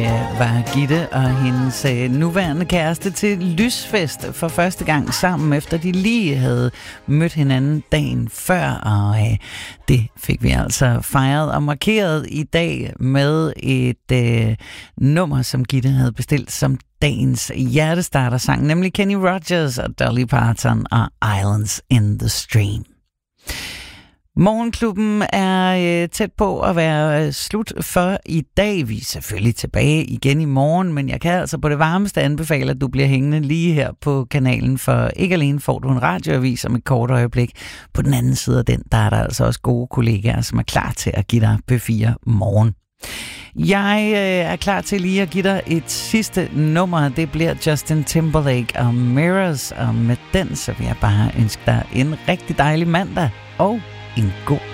Var Gitte og hendes nuværende kæreste til lysfest for første gang sammen, efter de lige havde mødt hinanden dagen før, og det fik vi altså fejret og markeret i dag med et nummer, som Gitte havde bestilt som dagens hjertestarter-sang, nemlig Kenny Rogers og Dolly Parton og Islands in the Stream. Morgenklubben er tæt på at være slut for i dag. Vi er selvfølgelig tilbage igen i morgen, men jeg kan altså på det varmeste anbefale, at du bliver hængende lige her på kanalen, for ikke alene får du en radioavis om et kort øjeblik. På den anden side af den, der er der altså også gode kollegaer, som er klar til at give dig P4 morgen. Jeg er klar til lige at give dig et sidste nummer. Det bliver Justin Timberlake og Mirrors, og med den så vil jeg bare ønske dig en rigtig dejlig mandag og en god